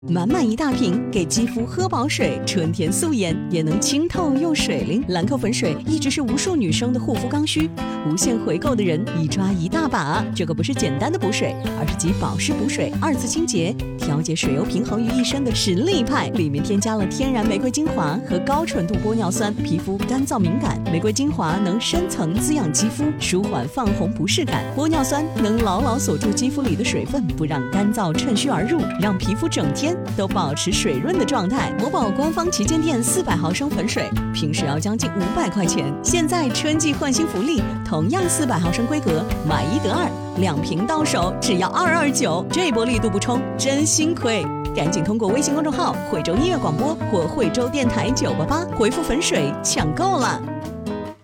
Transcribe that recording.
满满一大瓶，给肌肤喝饱水，纯甜素颜，也能清透又水灵。兰蔻粉水一直是无数女生的护肤刚需，无限回购的人一抓一大把。这个不是简单的补水，而是集保湿补水、二次清洁、调节水油平衡于一身的实力派。里面添加了天然玫瑰精华和高纯度玻尿酸，皮肤干燥敏感，玫瑰精华能深层滋养肌肤，舒缓泛红不适感；玻尿酸能牢牢锁住肌肤里的水分，不让干燥趁虚而入，让皮肤整天都保持水润的状态。某宝官方旗舰店400毫升粉水，平时要将近500块钱，现在春季换新福利，同样400毫升规格，买1得2，2瓶到手只要229，这波力度不冲真心亏。赶紧通过微信公众号惠州音乐广播或惠州电台988回复粉水抢购了。